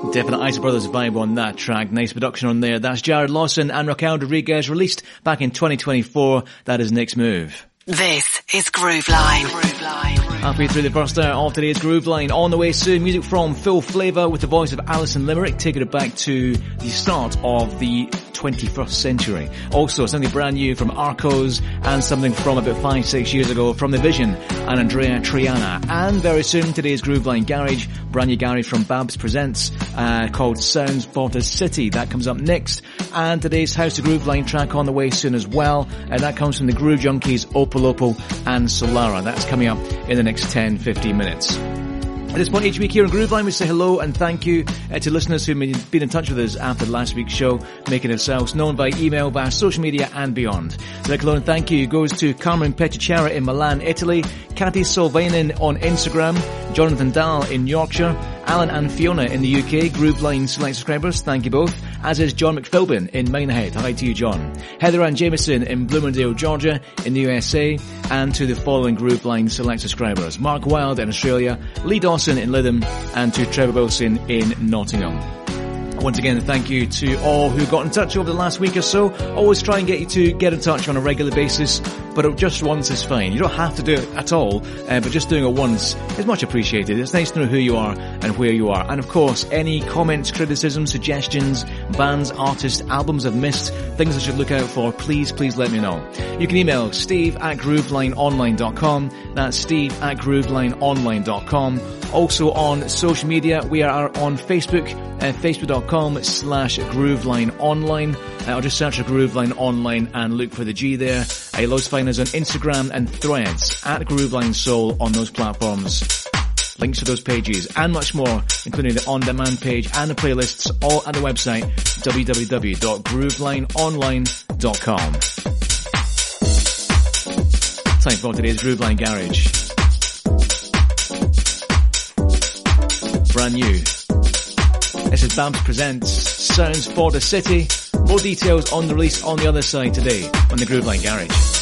Definite Ice Brothers vibe on that track. Nice production on there. That's Jared Lawson and Raquel Rodriguez, released back in 2024. That is Nick's Move. This is Groove Line. Halfway through the first hour of today's Groove Line. On the way soon, music from Full Flavour with the voice of Alison Limerick, taking it back to the start of the 21st century. Also, something brand new from Arcos and something from about 5-6 years ago from The Vision and Andrea Triana. And very soon, today's Groove Line Garage, brand new garage from Babs Presents, called Sounds for the City. That comes up next. And today's House to Groove Line track on the way soon as well. And that comes from the Groove Junkies, Opal and Solara. That's coming up in the next 10-15 minutes. At this point each week here on Groove Line, we say hello and thank you to listeners who've been in touch with us after last week's show, making themselves known by email, via social media and beyond. So that alone thank you goes to Carmen Petticera in Milan, Italy, Kathy Solvainen on Instagram, Jonathan Dahl in Yorkshire, Alan and Fiona in the UK, Groove Line Select subscribers, thank you both, as is John McPhilbin in Minehead, hi to you John, Heather Ann Jameson in Bloomingdale, Georgia in the USA, and to the following Groove Line Select subscribers, Mark Wilde in Australia, Lee Dawson in Lytham, and to Trevor Wilson in Nottingham. Once again, thank you to all who got in touch over the last week or so. Always try and get you to get in touch on a regular basis, but just once is fine. You don't have to do it at all, but just doing it once is much appreciated. It's nice to know who you are and where you are. And of course, any comments, criticisms, suggestions, bands, artists, albums I've missed, things I should look out for, please let me know. You can email steve@groovelineonline.com. That's steve@groovelineonline.com. Also on social media, we are on Facebook, facebook.com/GrooveLineOnline. Or just search for Grooveline Online and look for the G there. You'll also find us on Instagram and Threads @Grooveline Soul on those platforms. Links to those pages and much more, including the on-demand page and the playlists, all at the website www.groovelineonline.com. Time for today's Grooveline Garage. Brand new. This is Babs Presents Sounds for the City. More details on the release on the other side today on the Grooveline Garage.